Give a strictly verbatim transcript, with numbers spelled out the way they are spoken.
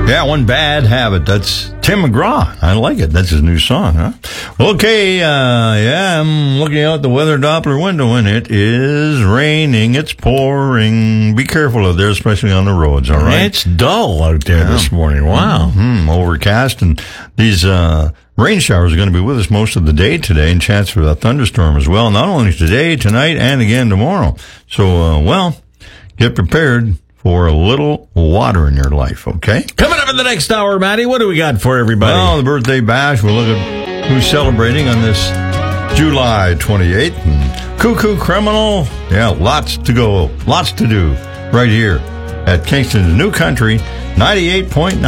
Yeah, One Bad Habit. That's Tim McGraw. I like it. That's his new song, huh? Okay, uh, yeah, I'm looking out the weather Doppler window, and it is raining. It's pouring. Be careful out there, especially on the roads, all right? It's dull out there yeah. this morning. Wow. Mm-hmm. Overcast, and these uh, rain showers are going to be with us most of the day today, and chance for a thunderstorm as well, not only today, tonight, and again tomorrow. So, uh, well, get prepared for a little water in your life, okay? Coming up in the next hour, Matty, what do we got for everybody? Well, the birthday bash. We'll look at who's celebrating on this July twenty-eighth. And Cuckoo Criminal. Yeah, lots to go. Lots to do right here at Kingston's New Country ninety-eight point nine.